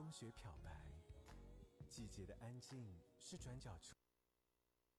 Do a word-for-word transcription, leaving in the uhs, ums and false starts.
雪漂白，季节的安静是转角处。